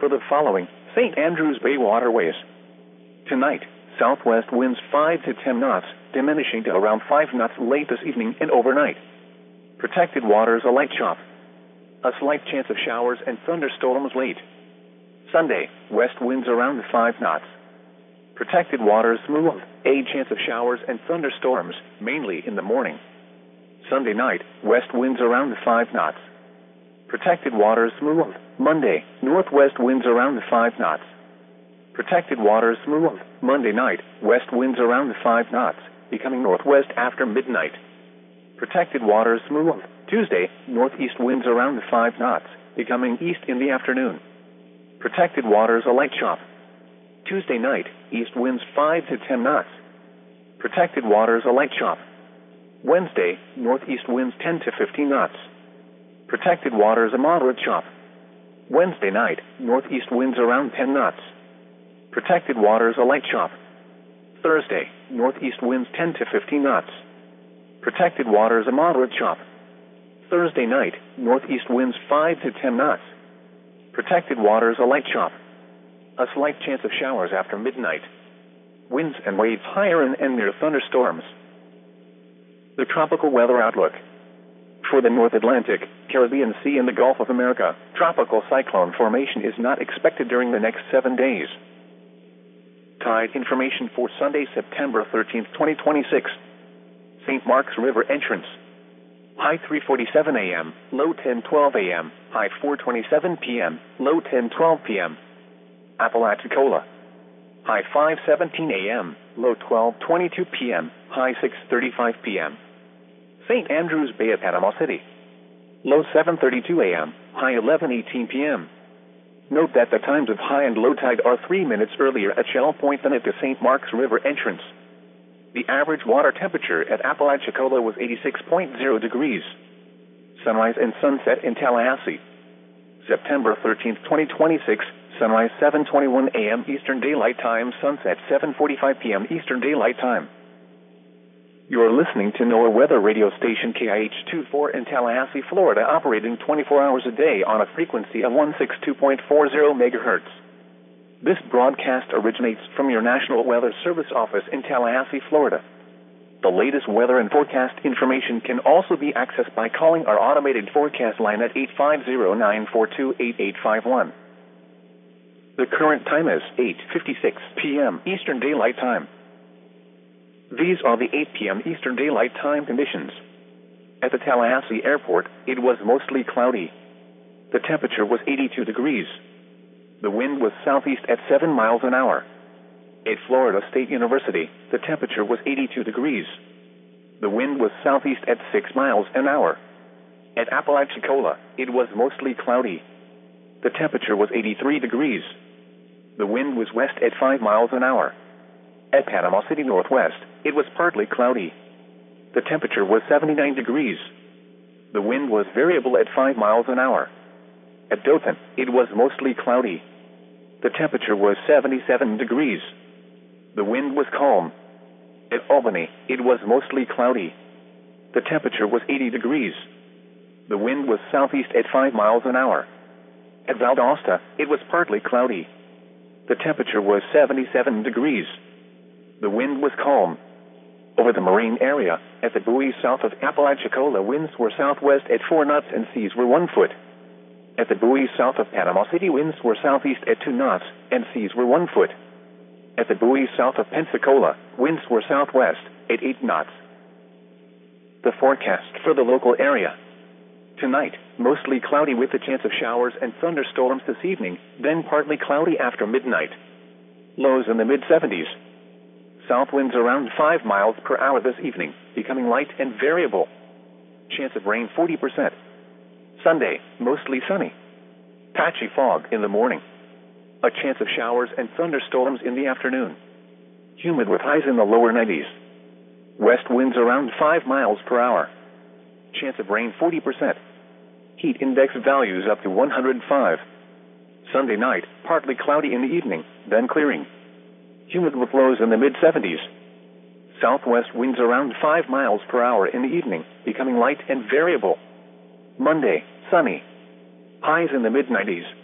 the following St. Andrews Bay waterways. Tonight, southwest winds 5 to 10 knots, diminishing to around 5 knots late this evening and overnight. Protected waters a light chop. A slight chance of showers and thunderstorms late. Sunday, west winds around 5 knots. Protected waters smooth, a chance of showers and thunderstorms, mainly in the morning. Sunday night, west winds around 5 knots. Protected waters smooth. Monday, northwest winds around 5 knots. Protected waters smooth. Monday night, west winds around 5 knots, becoming northwest after midnight. Protected waters smooth. Tuesday, northeast winds around 5 knots, becoming east in the afternoon. Protected waters a light chop. Tuesday night, east winds 5 to 10 knots. Protected waters a light chop. Wednesday, northeast winds 10 to 15 knots. Protected waters a moderate chop. Wednesday night, northeast winds around 10 knots. Protected waters a light chop. Thursday, northeast winds 10 to 15 knots. Protected waters a moderate chop. Thursday night, northeast winds 5 to 10 knots. Protected waters a light chop. A slight chance of showers after midnight. Winds and waves higher and near thunderstorms. The tropical weather outlook. For the North Atlantic, Caribbean Sea, and the Gulf of America, tropical cyclone formation is not expected during the next 7 days. Tide information for Sunday, September 13, 2026. St. Mark's River entrance. High 3:47 a.m., low 10:12 a.m., high 4:27 p.m., low 10:12 p.m. Apalachicola. High 5:17 a.m., low 12:22 p.m., high 6:35 p.m. St. Andrews Bay at Panama City. Low 7:32 a.m., high 11:18 p.m. Note that the times of high and low tide are 3 minutes earlier at Shell Point than at the St. Mark's River entrance. The average water temperature at Apalachicola was 86.0 degrees. Sunrise and sunset in Tallahassee. September 13, 2026, sunrise 7:21 a.m. Eastern Daylight Time, sunset 7:45 p.m. Eastern Daylight Time. You are listening to NOAA weather radio station KIH-24 in Tallahassee, Florida, operating 24 hours a day on a frequency of 162.40 megahertz. This broadcast originates from your National Weather Service office in Tallahassee, Florida. The latest weather and forecast information can also be accessed by calling our automated forecast line at 850-942-8851. The current time is 8:56 p.m. Eastern Daylight Time. These are the 8 p.m. Eastern Daylight Time conditions. At the Tallahassee Airport, it was mostly cloudy. The temperature was 82 degrees. The wind was southeast at 7 miles an hour. At Florida State University, the temperature was 82 degrees. The wind was southeast at 6 miles an hour. At Apalachicola, it was mostly cloudy. The temperature was 83 degrees. The wind was west at 5 miles an hour. At Panama City Northwest, it was partly cloudy. The temperature was 79 degrees. The wind was variable at 5 miles an hour. At Dothan, it was mostly cloudy. The temperature was 77 degrees. The wind was calm. At Albany, it was mostly cloudy. The temperature was 80 degrees. The wind was southeast at 5 miles an hour. At Valdosta, it was partly cloudy. The temperature was 77 degrees. The wind was calm. Over the marine area, at the buoys south of Apalachicola, winds were southwest at 4 knots and seas were 1 foot. At the buoys south of Panama City, winds were southeast at 2 knots and seas were 1 foot. At the buoys south of Pensacola, winds were southwest at 8 knots. The forecast for the local area. Tonight, mostly cloudy with a chance of showers and thunderstorms this evening, then partly cloudy after midnight. Lows in the mid-70s. South winds around 5 miles per hour this evening, becoming light and variable. Chance of rain 40%. Sunday, mostly sunny. Patchy fog in the morning. A chance of showers and thunderstorms in the afternoon. Humid with highs in the lower 90s. West winds around 5 miles per hour. Chance of rain 40%. Heat index values up to 105. Sunday night, partly cloudy in the evening, then clearing. Humid with lows in the mid-70s. Southwest winds around 5 miles per hour in the evening, becoming light and variable. Monday, sunny. Highs in the mid-90s.